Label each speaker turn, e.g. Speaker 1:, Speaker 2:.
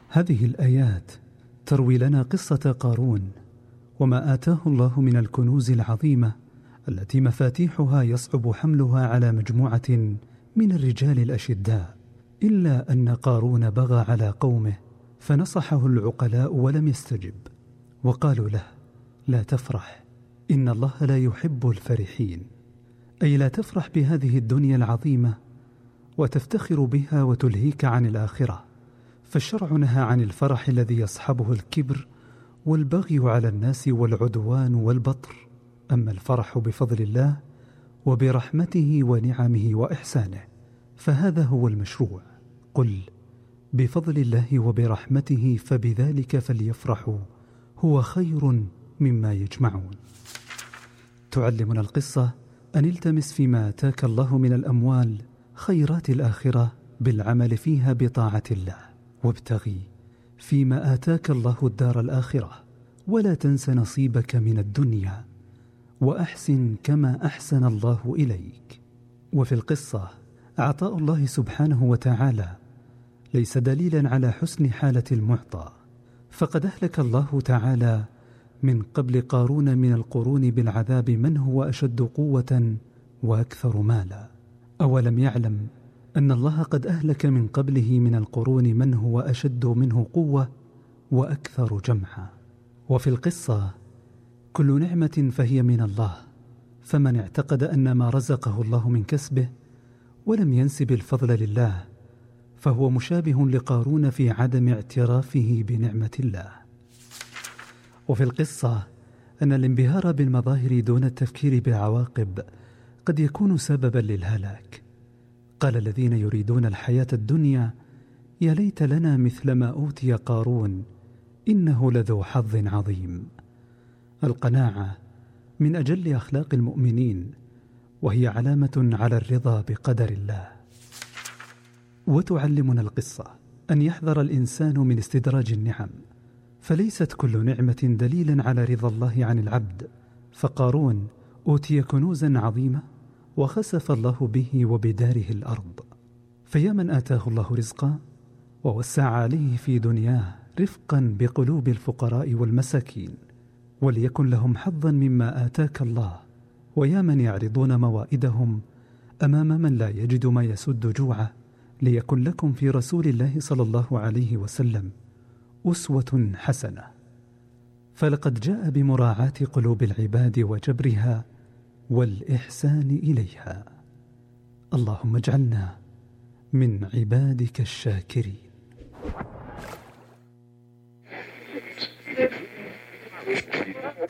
Speaker 1: هذه الآيات تروي لنا قصة قارون وما آتاه الله من الكنوز العظيمة التي مفاتيحها يصعب حملها على مجموعة من الرجال الأشداء، إلا أن قارون بغى على قومه فنصحه العقلاء ولم يستجب، وقالوا له: لا تفرح، إن الله لا يحب الفرحين، أي لا تفرح بهذه الدنيا العظيمة وتفتخر بها وتلهيك عن الآخرة، فالشرع نهى عن الفرح الذي يصحبه الكبر والبغي على الناس والعدوان والبطر. أما الفرح بفضل الله وبرحمته ونعمه وإحسانه فهذا هو المشروع. قل بفضل الله وبرحمته فبذلك فليفرحوا هو خير مما يجمعون. تعلمنا القصة أن التمس فيما آتاك الله من الأموال خيرات الآخرة بالعمل فيها بطاعة الله، وابتغي فيما آتاك الله الدار الآخرة، ولا تنس نصيبك من الدنيا، وأحسن كما أحسن الله إليك. وفي القصة عطاء الله سبحانه وتعالى ليس دليلا على حسن حالة المعطى، فقد أهلك الله تعالى من قبل قارون من القرون بالعذاب من هو أشد قوة وأكثر مالا. أولم يعلم أن الله قد أهلك من قبله من القرون من هو أشد منه قوة وأكثر جمعا. وفي القصة كل نعمة فهي من الله، فمن اعتقد أن ما رزقه الله من كسبه ولم ينسب الفضل لله فهو مشابه لقارون في عدم اعترافه بنعمة الله. وفي القصة أن الانبهار بالمظاهر دون التفكير بالعواقب قد يكون سببا للهلاك. قال الذين يريدون الحياة الدنيا: يا ليت لنا مثل ما أوتي قارون إنه لذو حظ عظيم. القناعة من أجل أخلاق المؤمنين، وهي علامة على الرضا بقدر الله. وتعلمنا القصة أن يحذر الإنسان من استدراج النعم، فليست كل نعمة دليلا على رضا الله عن العبد. فقارون أوتي كنوزا عظيمة وخسف الله به وبداره الأرض، فيا من آتاه الله رزقا ووسع عليه في دنياه رفقا بقلوب الفقراء والمساكين، وليكن لهم حظا مما آتاك الله. ويا من يعرضون موائدهم أمام من لا يجد ما يسد جوعه، ليكن لكم في رسول الله صلى الله عليه وسلم أسوة حسنة. فلقد جاء بمراعاة قلوب العباد وجبرها والإحسان إليها. اللهم اجعلنا من عبادك الشاكرين.